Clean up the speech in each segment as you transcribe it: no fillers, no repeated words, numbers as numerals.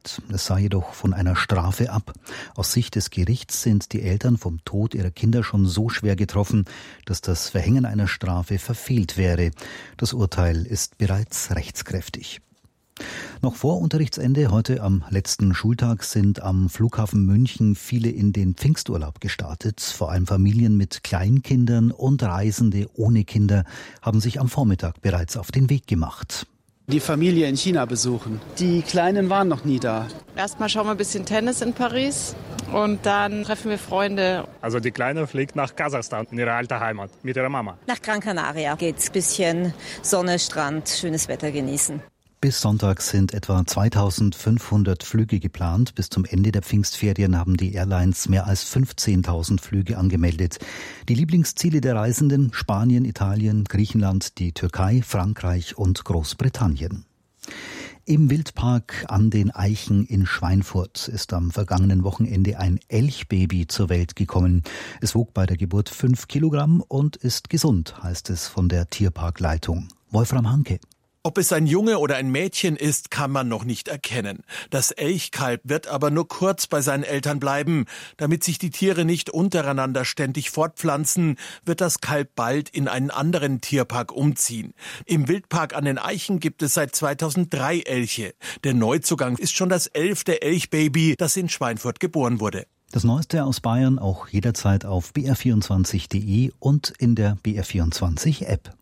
gehandelt. Es sah jedoch von einer Strafe ab. Aus Sicht des Gerichts sind die Eltern vom Tod ihrer Kinder schon so schwer getroffen, dass das Verhängen einer Strafe verfehlt wäre. Das Urteil ist bereits rechtskräftig. Noch vor Unterrichtsende, heute am letzten Schultag, sind am Flughafen München viele in den Pfingsturlaub gestartet. Vor allem Familien mit Kleinkindern und Reisende ohne Kinder haben sich am Vormittag bereits auf den Weg gemacht. Die Familie in China besuchen. Die Kleinen waren noch nie da. Erstmal schauen wir ein bisschen Tennis in Paris und dann treffen wir Freunde. Also die Kleine fliegt nach Kasachstan, in ihre alte Heimat, mit ihrer Mama. Nach Gran Canaria geht's. Bisschen Sonne, Strand, schönes Wetter genießen. Bis Sonntag sind etwa 2500 Flüge geplant. Bis zum Ende der Pfingstferien haben die Airlines mehr als 15.000 Flüge angemeldet. Die Lieblingsziele der Reisenden: Spanien, Italien, Griechenland, die Türkei, Frankreich und Großbritannien. Im Wildpark an den Eichen in Schweinfurt ist am vergangenen Wochenende ein Elchbaby zur Welt gekommen. Es wog bei der Geburt 5 Kilogramm und ist gesund, heißt es von der Tierparkleitung. Wolfram Hanke. Ob es ein Junge oder ein Mädchen ist, kann man noch nicht erkennen. Das Elchkalb wird aber nur kurz bei seinen Eltern bleiben. Damit sich die Tiere nicht untereinander ständig fortpflanzen, wird das Kalb bald in einen anderen Tierpark umziehen. Im Wildpark an den Eichen gibt es seit 2003 Elche. Der Neuzugang ist schon das 11. Elchbaby, das in Schweinfurt geboren wurde. Das Neueste aus Bayern auch jederzeit auf br24.de und in der BR24-App.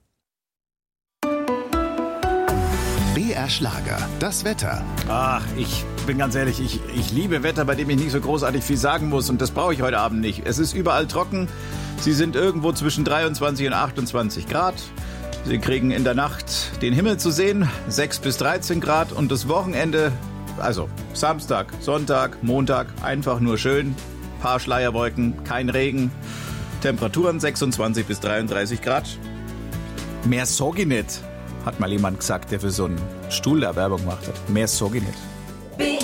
BR Schlager, das Wetter. Ach, ich bin ganz ehrlich, ich liebe Wetter, bei dem ich nicht so großartig viel sagen muss, und das brauche ich heute Abend nicht. Es ist überall trocken, Sie sind irgendwo zwischen 23 und 28 Grad. Sie kriegen in der Nacht den Himmel zu sehen, 6 bis 13 Grad, und das Wochenende, also Samstag, Sonntag, Montag, einfach nur schön. Paar Schleierwolken, kein Regen, Temperaturen 26 bis 33 Grad. Mehr sag ich nicht, hat mal jemand gesagt, der für so einen Stuhl da Werbung gemacht hat. Mehr sag ich nicht. BR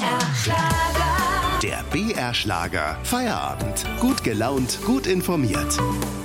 Schlager. Der BR Schlager Feierabend. Gut gelaunt, gut informiert.